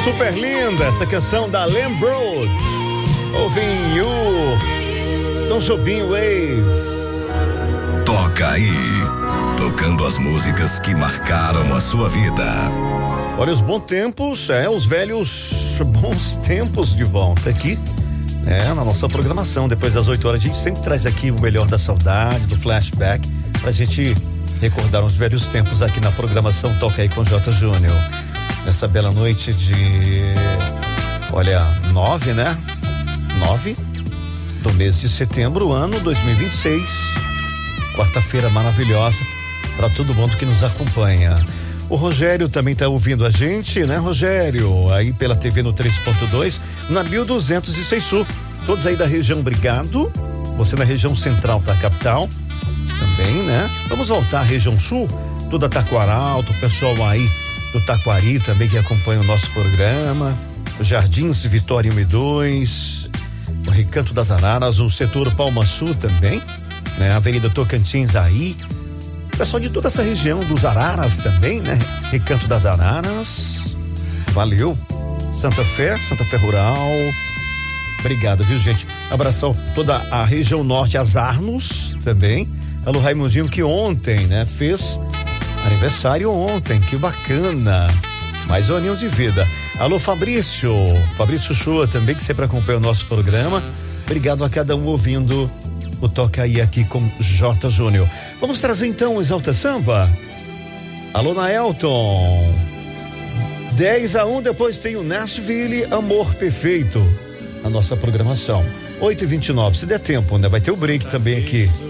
Super linda essa canção da Lambrod. Ouvem You, Tom Jobim Wave. Toca aí, tocando as músicas que marcaram a sua vida. Olha, os bons tempos, os velhos bons tempos de volta aqui, na nossa programação. Depois das 8 horas, a gente sempre traz aqui o melhor da saudade, do flashback, pra gente recordar os velhos tempos aqui na programação Toca aí com J. Júnior. Nessa bela noite de, 9 do mês de setembro, ano 2026. Quarta-feira maravilhosa para todo mundo que nos acompanha. O Rogério também tá ouvindo a gente, né, Rogério? Aí pela TV no 3.2, na 1206 Sul. Todos aí da região, obrigado. Você na região central da capital também, né? Vamos voltar à região sul, toda Taquaral, o pessoal aí do Taquari também que acompanha o nosso programa, os Jardins Vitória 1 e 2, o Recanto das Araras, o setor Palma Sul também, né? Avenida Tocantins aí, o pessoal de toda essa região dos Araras também, né? Recanto das Araras, valeu. Santa Fé Rural, obrigado, viu, gente? Abração toda a região norte, as Arnos também. Alô, Raimundinho, que ontem, né, fez aniversário ontem, que bacana. Mais um aninho de vida. Alô, Fabrício Shoa também, que sempre acompanha o nosso programa. Obrigado a cada um ouvindo o Toca aí aqui com J. Júnior. Vamos trazer então o Exalta Samba. Alô, Naelton. 10-1, depois tem o Nashville, Amor Perfeito, a nossa programação. 8h29, se der tempo, né? Vai ter o break também aqui.